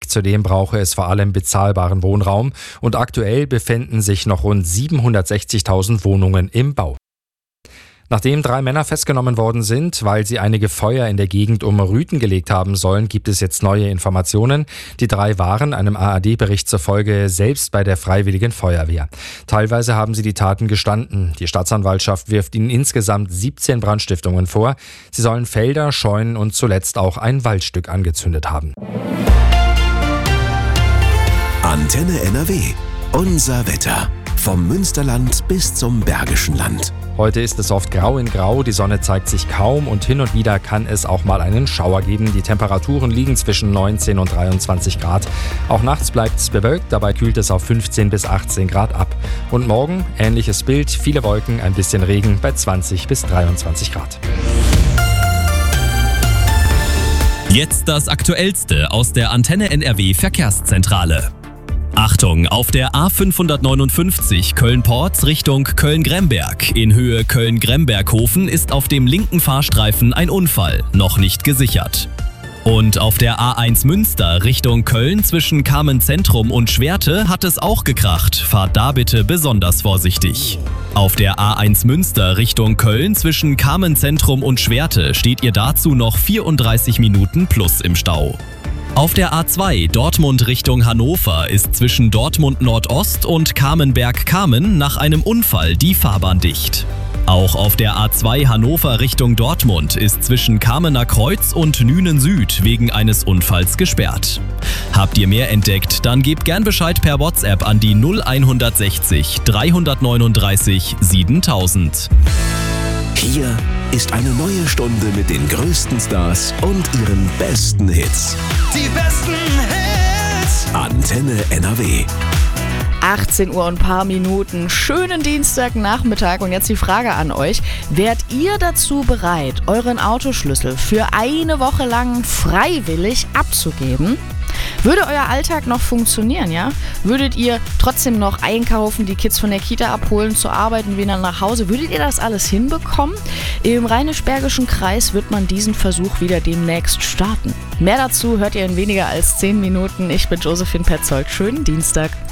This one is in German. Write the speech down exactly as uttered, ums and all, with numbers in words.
Zudem brauche es vor allem bezahlbaren Wohnraum und aktuell befinden sich noch rund siebenhundertsechzigtausend Wohnungen im Bau. Nachdem drei Männer festgenommen worden sind, weil sie einige Feuer in der Gegend um Rüthen gelegt haben sollen, gibt es jetzt neue Informationen. Die drei waren einem A R D-Bericht zufolge selbst bei der Freiwilligen Feuerwehr. Teilweise haben sie die Taten gestanden. Die Staatsanwaltschaft wirft ihnen insgesamt siebzehn Brandstiftungen vor. Sie sollen Felder, Scheunen und zuletzt auch ein Waldstück angezündet haben. Antenne N R W. Unser Wetter. Vom Münsterland bis zum Bergischen Land. Heute ist es oft grau in grau, die Sonne zeigt sich kaum und hin und wieder kann es auch mal einen Schauer geben. Die Temperaturen liegen zwischen neunzehn und dreiundzwanzig Grad. Auch nachts bleibt es bewölkt, dabei kühlt es auf fünfzehn bis achtzehn Grad ab. Und morgen ähnliches Bild, viele Wolken, ein bisschen Regen bei zwanzig bis dreiundzwanzig Grad. Jetzt das Aktuellste aus der Antenne N R W Verkehrszentrale. Achtung, auf der A fünfhundertneunundfünfzig Köln-Porz Richtung Köln-Gremberg in Höhe Köln-Gremberghofen ist auf dem linken Fahrstreifen ein Unfall, noch nicht gesichert. Und auf der A eins Münster Richtung Köln zwischen Kamen-Zentrum und Schwerte hat es auch gekracht, fahrt da bitte besonders vorsichtig. Auf der A eins Münster Richtung Köln zwischen Kamen-Zentrum und Schwerte steht ihr dazu noch vierunddreißig Minuten plus im Stau. Auf der A zwei Dortmund Richtung Hannover ist zwischen Dortmund Nordost und Kamenberg-Kamen nach einem Unfall die Fahrbahn dicht. Auch auf der A zwei Hannover Richtung Dortmund ist zwischen Kamener Kreuz und Nünen Süd wegen eines Unfalls gesperrt. Habt ihr mehr entdeckt, dann gebt gern Bescheid per WhatsApp an die null sechzig dreihundertneununddreißig siebentausend. Hier ist eine neue Stunde mit den größten Stars und ihren besten Hits. Die besten Hits. Antenne N R W. achtzehn Uhr und ein paar Minuten. Schönen Dienstagnachmittag. Und jetzt die Frage an euch. Wärt ihr dazu bereit, euren Autoschlüssel für eine Woche lang freiwillig abzugeben? Würde euer Alltag noch funktionieren, ja? Würdet ihr trotzdem noch einkaufen, die Kids von der Kita abholen, zur Arbeit und wieder nach Hause? Würdet ihr das alles hinbekommen? Im Rheinisch-Bergischen Kreis wird man diesen Versuch wieder demnächst starten. Mehr dazu hört ihr in weniger als zehn Minuten. Ich bin Josephine Petzold. Schönen Dienstag.